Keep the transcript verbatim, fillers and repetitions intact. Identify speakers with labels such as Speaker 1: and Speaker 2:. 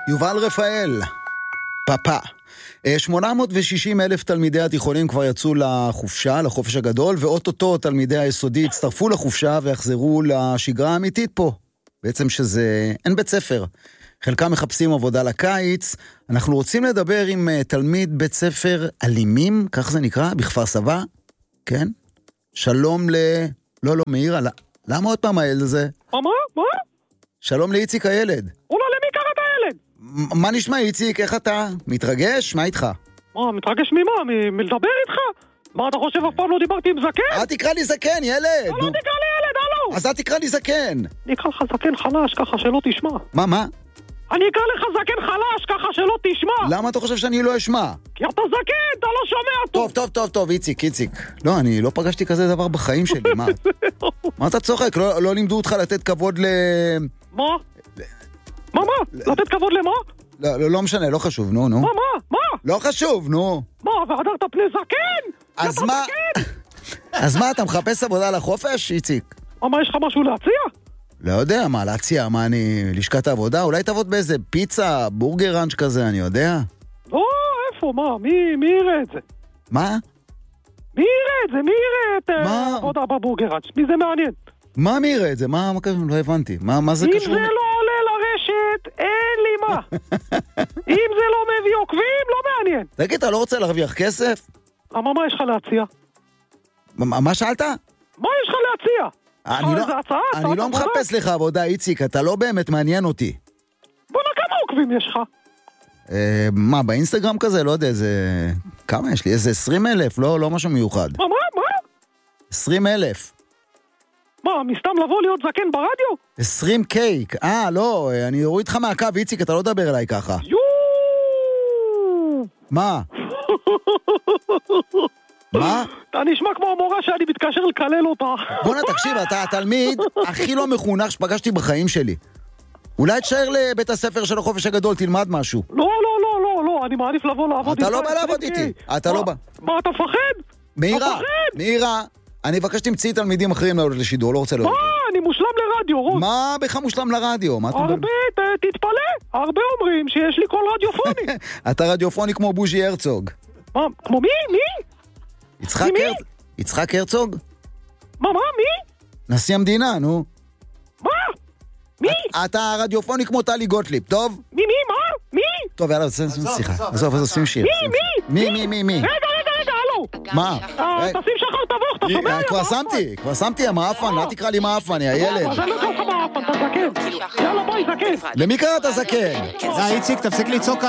Speaker 1: יובל רפאל, פאפה. שמונה מאות ושישים אלף תלמידי התיכונים כבר יצאו לחופשה, לחופש הגדול, ואוטוטו תלמידי היסודי הצטרפו לחופשה ויחזרו לשגרה האמיתית פה. בעצם שזה אין בית ספר. חלקם מחפשים עבודה לקיץ. אנחנו רוצים לדבר עם תלמיד בית ספר אלימים, כך זה נקרא, בכפר סבא. כן? שלום ל... לא, לא, מאירה, למה עוד פעם הילד הזה?
Speaker 2: מה? מה?
Speaker 1: שלום לאיציק הילד.
Speaker 2: אולי למי קראת הילד?
Speaker 1: מה נשמע איציק? איך אתה? מתרגש? מה איתך?
Speaker 2: מה, מתרגש ממה? מ- מלדבר איתך? מה אתה חושב, אף פעם לא דיברתי עם זקן?
Speaker 1: אל תקרא לי זקן, ילד!
Speaker 2: לא, לא תקרא לי ילד, הלו!
Speaker 1: אז אל תקרא לי זקן!
Speaker 2: אני אקרא לך זקן חלש ככה שלא תשמע.
Speaker 1: מה, מה?
Speaker 2: אני אקרא לך זקן חלש ככה שלא תשמע.
Speaker 1: למה אתה חושב שאני לא אשמע?
Speaker 2: כי אתה זקן, אתה לא שומע טוב.
Speaker 1: טוב, טוב, טוב, טוב, איציק, איציק. לא, אני לא פגשתי כזה דבר בחיים שלי, מה? מה אתה צוחק? לא, לא לימדו אותך לתת כבוד ל...
Speaker 2: מה? מה, מה? לתת כבוד למה?
Speaker 1: לא, לא, לא משנה, לא חשוב, נו, נו.
Speaker 2: מה, מה? מה?
Speaker 1: לא חשוב, נו.
Speaker 2: מה, והדרת פני זקן?
Speaker 1: אז
Speaker 2: אתה
Speaker 1: מה?
Speaker 2: זקן?
Speaker 1: אז מה, אתה מחפש עבודה לחופש, איציק?
Speaker 2: מה, יש לך משהו להציע?
Speaker 1: לא יודע, מה להציע? מה, אני... לשכת העבודה? אולי תעבוד באיזה פיצה, בורגר ראנץ' כזה, אני יודע.
Speaker 2: לא, איפה, מה? מי, מי יראה את זה?
Speaker 1: מה?
Speaker 2: מי יראה את זה? מי יראה את
Speaker 1: מה?
Speaker 2: העבודה בבורגראץ'? מי זה מעניין?
Speaker 1: מה מי יראה את זה? מה, מה קשור? לא הבנתי. מה, מה זה
Speaker 2: אם
Speaker 1: קשור?
Speaker 2: זה לא עולה לרשת, אין לי מה. אם זה לא מביא עוקבים, לא מעניין.
Speaker 1: תגיד, אתה לא רוצה להרוויח כסף?
Speaker 2: למה, מה יש לך להציע?
Speaker 1: מה, מה שאלת?
Speaker 2: מה יש לך להציע?
Speaker 1: אני לא,
Speaker 2: איזה הצעה?
Speaker 1: אני
Speaker 2: הצעת
Speaker 1: לא
Speaker 2: עבודה?
Speaker 1: מחפש לך עבודה, איציק, אתה לא באמת מעניין אותי.
Speaker 2: בוא'נה, כמה עוקבים יש לך?
Speaker 1: אה, מה, באינסטגרם כזה? לא יודע, איזה... כמה יש לי? איזה עשרים אלף? לא, לא משהו מיוחד.
Speaker 2: מה, מה, מה?
Speaker 1: עשרים אלף.
Speaker 2: מה, מסתם לבוא להיות זקן ברדיו?
Speaker 1: עשרים קייק. אה, לא, אני אוריד לך מהקו, איציק, אתה לא דבר אליי ככה.
Speaker 2: יואו!
Speaker 1: מה? מה?
Speaker 2: אתה נשמע כמו המורה שאני מתקשר לקלל אותה.
Speaker 1: בוא'נה, תקשיב, אתה התלמיד הכי לא מחונך שפגשתי בחיים שלי. אולי תשאר לבית הספר של החופש הגדול, תלמד משהו.
Speaker 2: לא, לא, לא, לא, לא, אני מעדיף לבוא לעבוד
Speaker 1: אתה
Speaker 2: איתך.
Speaker 1: לא בא לעבוד איתי, אתה לא בא.
Speaker 2: מה, אתה מפחד?
Speaker 1: מאירה,
Speaker 2: אתה מפחד?
Speaker 1: מאירה, אני מבקש תמצאי תלמידים אחרים לעלות לשידור, לא רוצה
Speaker 2: מה,
Speaker 1: לעלות.
Speaker 2: אני מושלם לרדיו, רון.
Speaker 1: מה בך מושלם לרדיו? מה אתה מדבר?
Speaker 2: הרבה, ת- תתפלא, הרבה אומרים שיש לי קול רדיופוני.
Speaker 1: אתה רדיופוני כמו בוז'י הרצוג.
Speaker 2: מה, כמו מי? מי?
Speaker 1: יצחק
Speaker 2: מי?
Speaker 1: הרצוג? יצחק הרצוג?
Speaker 2: מה, מה, מי?
Speaker 1: נשיא המדינה, נו.
Speaker 2: מה? מי?
Speaker 1: אתה רדיופוני כמו טלי גוטליב, טוב?
Speaker 2: מי, מי, מה? מי?
Speaker 1: טוב, יאללה, עושים שיחה. עזוב, עזוב, שים שיר.
Speaker 2: מי, מי?
Speaker 1: מי, מי, מי, מי?
Speaker 2: רגע, רגע, רגע, הלו.
Speaker 1: מה?
Speaker 2: אה,
Speaker 1: רגע.
Speaker 2: תשים שחר תבוך, אתה שומע?
Speaker 1: אה, כבר שמתי, כבר שמתי המאפן, אל תקרא לי מאפן, יא ילד.
Speaker 2: אז אני לא קורא לך באפן, אתה זקן. יאללה, ביי, זקן.
Speaker 1: למי קראת זקן?
Speaker 3: די, איציק, תפסיק לצעוק